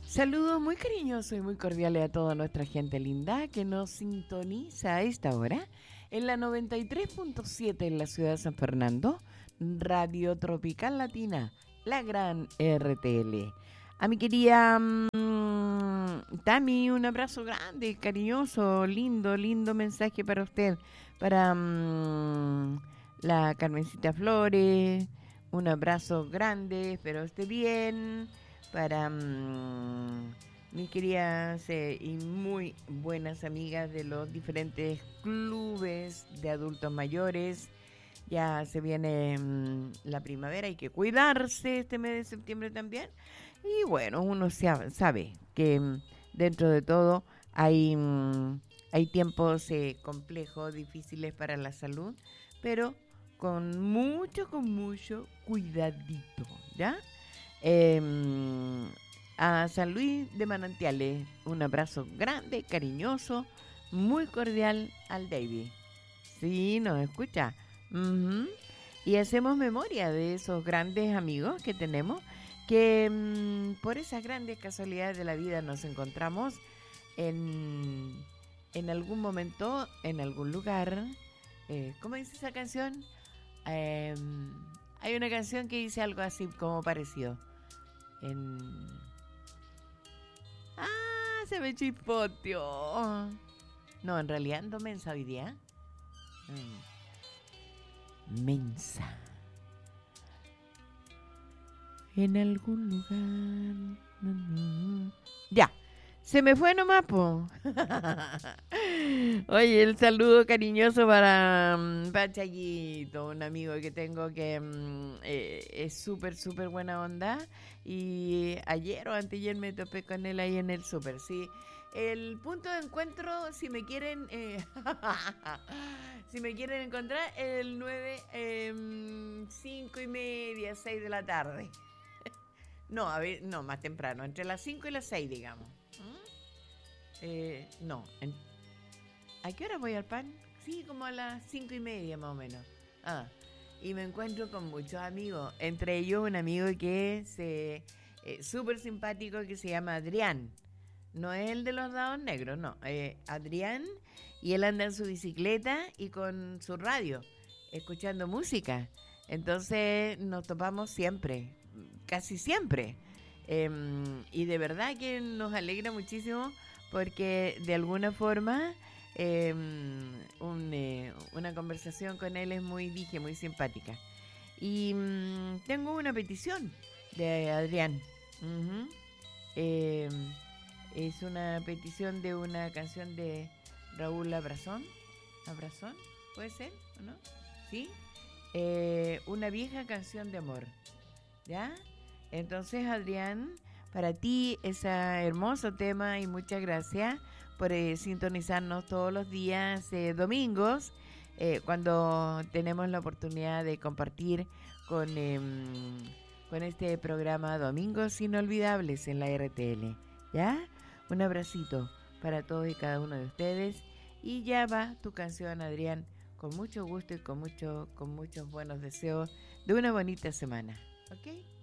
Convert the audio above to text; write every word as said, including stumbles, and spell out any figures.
Saludos muy cariñosos y muy cordiales a toda nuestra gente linda que nos sintoniza a esta hora en la noventa y tres punto siete en la ciudad de San Fernando, Radio Tropical Latina, la gran R T L. A mi querida mmm, Tami, un abrazo grande, cariñoso, lindo, lindo mensaje para usted, para mmm, la Carmencita Flores, un abrazo grande, espero esté bien para mmm, mis queridas eh, y muy buenas amigas de los diferentes clubes de adultos mayores. Ya se viene mmm, la primavera, hay que cuidarse este mes de septiembre también. Y bueno, uno sabe que mmm, dentro de todo hay, mmm, hay tiempos eh, complejos, difíciles para la salud, pero con mucho, con mucho cuidadito, ¿ya? Eh, a San Luis de Manantiales, un abrazo grande, cariñoso, muy cordial al David. Sí, nos escucha. Uh-huh. Y hacemos memoria de esos grandes amigos que tenemos, que um, por esas grandes casualidades de la vida nos encontramos en, en algún momento, en algún lugar. Eh, ¿Cómo dice esa canción? Eh, hay una canción que dice algo así como parecido. En... Ah, se me chispoteó. No, en realidad ando mensa hoy día. Mm. Mensa. En algún lugar. Mm-hmm. Ya. Se me fue nomás, po. Oye, el saludo cariñoso para, para Chayito, un amigo que tengo que mm, eh, es súper, súper buena onda. Y ayer o anteayer me topé con él ahí en el súper, sí. El punto de encuentro, si me quieren eh, si me quieren encontrar, el nueve, eh, cinco y media, seis de la tarde. No, a ver, no, más temprano, entre las cinco y las seis, digamos. Eh, no, en, ¿a qué hora voy al pan? Sí, como a las cinco y media más o menos. Ah, y me encuentro con muchos amigos, entre ellos un amigo que es eh, eh, súper simpático que se llama Adrián. No es el de los dados negros, no, eh, Adrián, y él anda en su bicicleta y con su radio, escuchando música. Entonces nos topamos siempre, casi siempre. Eh, y de verdad que nos alegra muchísimo porque de alguna forma eh, un, eh, una conversación con él es muy dije, muy simpática. Y um, tengo una petición de Adrián. Uh-huh. Eh, es una petición de una canción de Raúl Abrazón. ¿Abrazón? ¿Puede ser o no? ¿Sí? Eh, una vieja canción de amor. ¿Ya? Entonces, Adrián, para ti ese hermoso tema y muchas gracias por eh, sintonizarnos todos los días eh, domingos eh, cuando tenemos la oportunidad de compartir con, eh, con este programa Domingos Inolvidables en la R T L. ¿Ya? Un abracito para todos y cada uno de ustedes y ya va tu canción, Adrián, con mucho gusto y con, mucho, con muchos buenos deseos de una bonita semana. ¿Ok?